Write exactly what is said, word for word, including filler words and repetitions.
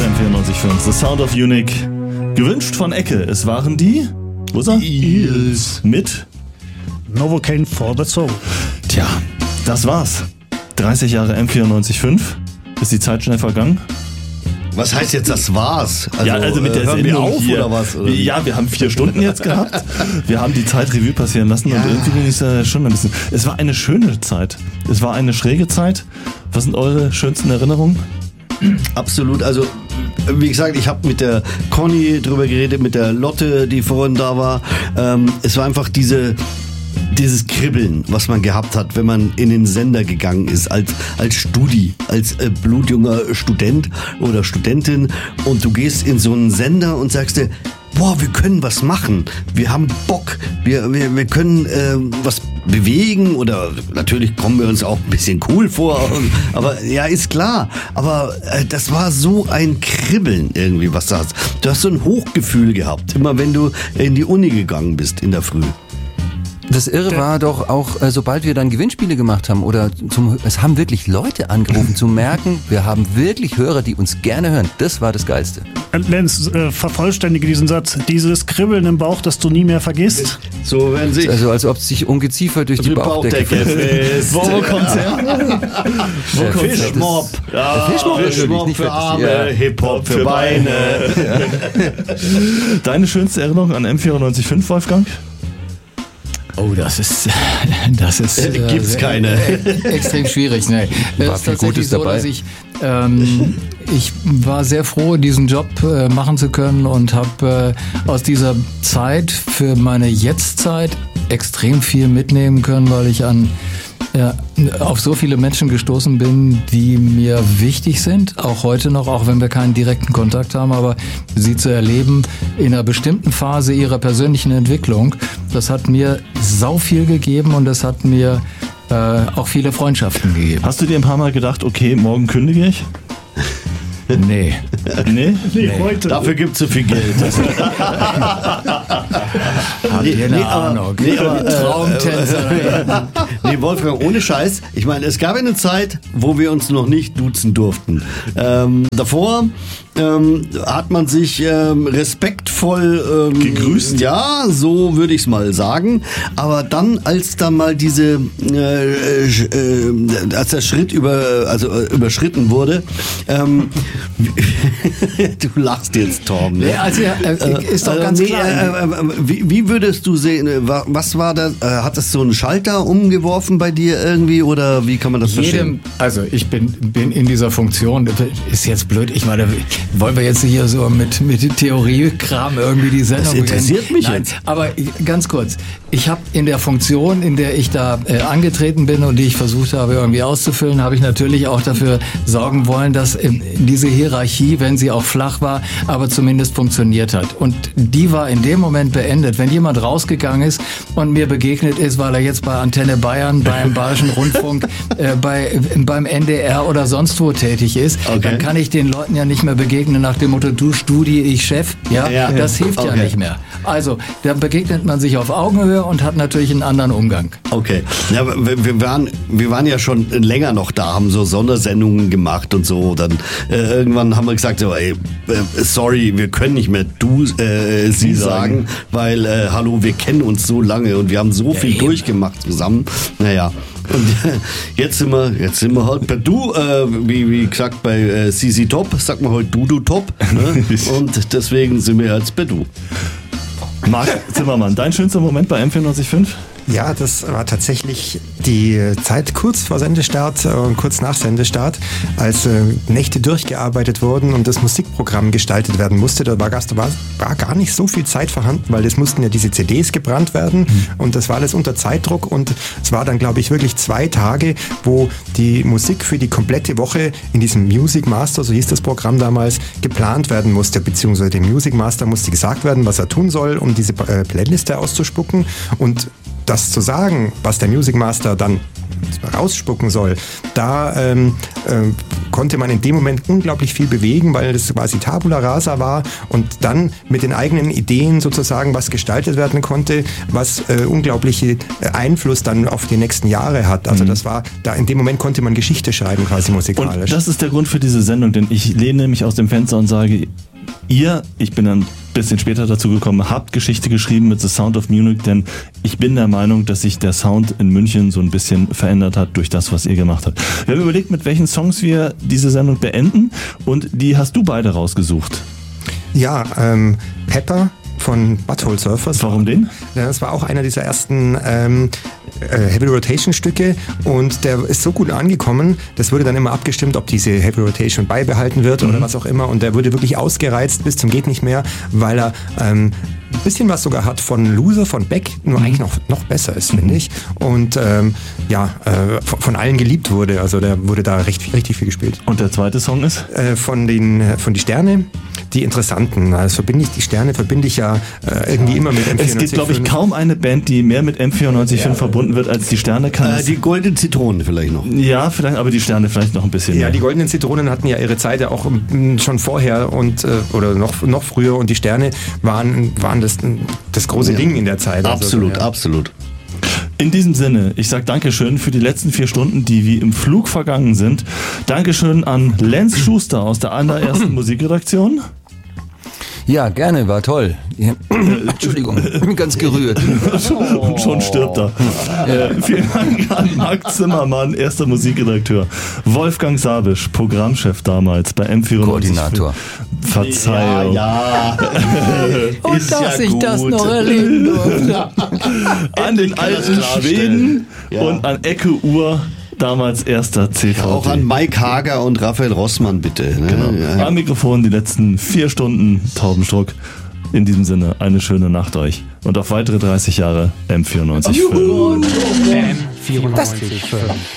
M vierundneunzig Komma fünf. The Sound of Unique. Gewünscht von Ecke. Es waren die... Wo ist er? Eels. Mit... Novocaine for the Soul. Tja, das war's. dreißig Jahre M vierundneunzig Komma fünf. Ist die Zeit schnell vergangen? Was heißt jetzt, das war's? Also, ja, also mit der äh, hören wir Sendung auf hier, oder was? Oder? Ja, wir haben vier Stunden jetzt gehabt. Wir haben die Zeit Revue passieren lassen ja. Und irgendwie bin ich da schon ein bisschen... Es war eine schöne Zeit. Es war eine schräge Zeit. Was sind eure schönsten Erinnerungen? Absolut, also wie gesagt, ich habe mit der Conny drüber geredet, mit der Lotte, die vorhin da war. Ähm, es war einfach diese... dieses Kribbeln, was man gehabt hat, wenn man in den Sender gegangen ist, als, als Studi, als äh, blutjunger Student oder Studentin, und du gehst in so einen Sender und sagst dir, boah, wir können was machen, wir haben Bock, wir, wir, wir können äh, was bewegen, oder natürlich kommen wir uns auch ein bisschen cool vor, aber ja, ist klar, aber äh, das war so ein Kribbeln irgendwie, was du hast. Du hast so ein Hochgefühl gehabt, immer wenn du in die Uni gegangen bist in der Früh. Das Irre war doch auch, äh, sobald wir dann Gewinnspiele gemacht haben oder zum, es haben wirklich Leute angerufen, zu merken, wir haben wirklich Hörer, die uns gerne hören. Das war das Geilste. Lenz, äh, vervollständige diesen Satz. Dieses Kribbeln im Bauch, das du nie mehr vergisst. So werden sich... Also als ob sich Ungeziefer durch die Bauchdecke frisst. Wo kommt's her? Wo kommt's Fischmob. Ja, Fischmob, Fischmob für Arme, ja. Hip-Hop für Beine. Deine schönste Erinnerung an M vierundneunzig Komma fünf, Wolfgang? Oh, das ist, das ist, äh, gibt's äh, keine. Äh, extrem schwierig. Nee. Es ist tatsächlich so, dass ich, ähm, ich war sehr froh, diesen Job äh, machen zu können und habe äh, aus dieser Zeit für meine Jetztzeit extrem viel mitnehmen können, weil ich an ja, auf so viele Menschen gestoßen bin, die mir wichtig sind, auch heute noch, auch wenn wir keinen direkten Kontakt haben, aber sie zu erleben in einer bestimmten Phase ihrer persönlichen Entwicklung, das hat mir sau viel gegeben und das hat mir äh, auch viele Freundschaften gegeben. Hast du dir ein paar Mal gedacht, okay, morgen kündige ich? Nee. Nee? Nee, heute. Dafür gibt's so viel Geld. Habt ihr eine nee, Ahnung? Aber, nee, aber, Traumtänzer. Nee, Wolfgang, ohne Scheiß. Ich meine, es gab eine Zeit, wo wir uns noch nicht duzen durften. Ähm, davor ähm, hat man sich ähm, respektvoll ähm, gegrüßt. Ja, so würde ich es mal sagen. Aber dann, als da mal diese, äh, äh, als der Schritt über, also äh, überschritten wurde, ähm, du lachst jetzt, Torben. Ne? Ja, also ja, äh, ist doch ganz äh, nee, klar. Äh, äh, wie, wie würdest du sehen, was war da, äh, hat es so einen Schalter umgeworfen bei dir irgendwie, oder wie kann man das Jedem, verstehen? Also ich bin, bin in dieser Funktion, ist jetzt blöd, ich meine, wollen wir jetzt hier so mit, mit Theoriekram irgendwie die Sendung... Das interessiert mich Nein, jetzt. Aber ganz kurz, ich habe in der Funktion, in der ich da äh, angetreten bin und die ich versucht habe irgendwie auszufüllen, habe ich natürlich auch dafür sorgen wollen, dass äh, diese Hierarchie, wenn sie auch flach war, aber zumindest funktioniert hat. Und die war in dem Moment beendet. Wenn jemand rausgegangen ist und mir begegnet ist, weil er jetzt bei Antenne Bayern, beim Bayerischen Rundfunk, äh, bei, beim N D R oder sonst wo tätig ist, okay, dann kann ich den Leuten ja nicht mehr begegnen nach dem Motto, du Studi, ich Chef. Ja, ja, das hilft okay. ja nicht mehr. Also, da begegnet man sich auf Augenhöhe und hat natürlich einen anderen Umgang. Okay. Ja, wir, wir, waren, wir waren ja schon länger noch da, haben so Sondersendungen gemacht und so. Dann äh, irgendwann haben wir gesagt, so, ey, äh, sorry, wir können nicht mehr du, äh, sie sagen, weil, äh, hallo, wir kennen uns so lange und wir haben so ja, viel eben. durchgemacht zusammen. Naja. Und jetzt sind wir, jetzt sind wir halt bei du, äh, wie, wie gesagt, bei äh, C C Top, sagt man heute du, du Top. Ne? Und deswegen sind wir jetzt bei du. Marc Zimmermann, dein schönster Moment bei M vierundneunzig Komma fünf? Ja, das war tatsächlich die Zeit kurz vor Sendestart und kurz nach Sendestart, als äh, Nächte durchgearbeitet wurden und das Musikprogramm gestaltet werden musste. Da war, war, war gar nicht so viel Zeit vorhanden, weil es mussten ja diese C Ds gebrannt werden mhm. und das war alles unter Zeitdruck und es war dann, glaube ich, wirklich zwei Tage, wo die Musik für die komplette Woche in diesem Music Master, so hieß das Programm damals, geplant werden musste, beziehungsweise dem Music Master musste gesagt werden, was er tun soll, um diese äh, Playliste auszuspucken, und das zu sagen, was der Music Master dann rausspucken soll, da ähm, äh, konnte man in dem Moment unglaublich viel bewegen, weil das quasi Tabula Rasa war und dann mit den eigenen Ideen sozusagen was gestaltet werden konnte, was äh, unglaubliche Einfluss dann auf die nächsten Jahre hat. Also das war, da in dem Moment konnte man Geschichte schreiben quasi musikalisch. Und das ist der Grund für diese Sendung, denn ich lehne mich aus dem Fenster und sage, ihr, ich bin dann ein bisschen später dazu gekommen, habt Geschichte geschrieben mit The Sound of Munich, denn ich bin der Meinung, dass sich der Sound in München so ein bisschen verändert hat durch das, was ihr gemacht habt. Wir haben überlegt, mit welchen Songs wir diese Sendung beenden und die hast du beide rausgesucht. Ja, ähm, Pepper von Butthole Surfers. Warum den? Ja, das war auch einer dieser ersten ähm, äh, Heavy Rotation Stücke und der ist so gut angekommen, das wurde dann immer abgestimmt, ob diese Heavy Rotation beibehalten wird mhm. oder was auch immer und der wurde wirklich ausgereizt bis zum geht nicht mehr, weil er ähm, ein bisschen was sogar hat von Loser, von Beck, nur eigentlich noch, noch besser ist, finde ich. Und ähm, ja, äh, von, von allen geliebt wurde. Also der wurde da recht, richtig viel gespielt. Und der zweite Song ist? Äh, von den von die Sterne, die Interessanten. Also verbinde ich die Sterne, verbinde ich ja äh, irgendwie immer mit M vierundneunzig Komma fünf. Es gibt, glaube ich, kaum eine Band, die mehr mit M vierundneunzig Komma fünf ja. verbunden wird als die Sterne. Kann äh, die Goldenen Zitronen vielleicht noch. Ja, vielleicht, aber die Sterne vielleicht noch ein bisschen ja, mehr. Ja, die Goldenen Zitronen hatten ja ihre Zeit ja auch schon vorher und äh, oder noch, noch früher und die Sterne waren, waren das, das große ja. Ding in der Zeit. Absolut, also, ja. absolut. In diesem Sinne, ich sage Dankeschön für die letzten vier Stunden, die wie im Flug vergangen sind. Dankeschön an Lenz Schuster aus der allerersten Musikredaktion. Ja, gerne, war toll. Ja. Entschuldigung, ich bin ganz gerührt. schon, schon stirbt er. Äh, vielen Dank an Marc Zimmermann, erster Musikredakteur. Wolfgang Sabisch, Programmchef damals bei M vierundneunzig. Koordinator. Verzeihung. Ja, ja. Und Ist dass ja ich gut. das noch erleben durfte. An den alten Schweden ja. und an Ecke Uhr. Damals erster C V T. Auch an Mike Hager und Raphael Rossmann bitte. Ne? Genau. Ja. Am Mikrofon die letzten vier Stunden Taubenstruck. In diesem Sinne, eine schöne Nacht euch. Und auf weitere dreißig Jahre M vierundneunzig Komma fünf. M vierundneunzig Komma fünf.